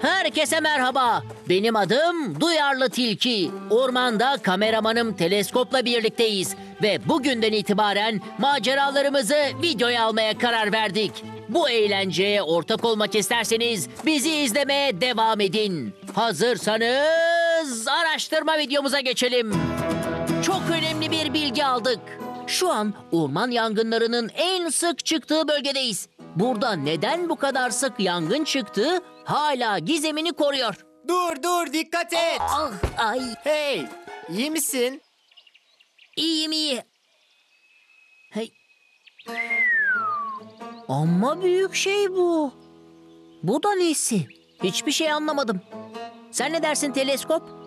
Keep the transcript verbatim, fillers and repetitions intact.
Herkese merhaba. Benim adım Duyarlı Tilki. Ormanda kameramanım Teleskop'la birlikteyiz. Ve bugünden itibaren maceralarımızı videoya almaya karar verdik. Bu eğlenceye ortak olmak isterseniz bizi izlemeye devam edin. Hazırsanız araştırma videomuza geçelim. Çok önemli bir bilgi aldık. Şu an orman yangınlarının en sık çıktığı bölgedeyiz. Burada neden bu kadar sık yangın çıktığı hala gizemini koruyor. Dur dur dikkat et. Ah, ay, Hey, iyi misin? iyiyim iyi. Hey. Amma büyük şey bu. Bu da nesi? Hiçbir şey anlamadım. Sen ne dersin Teleskop?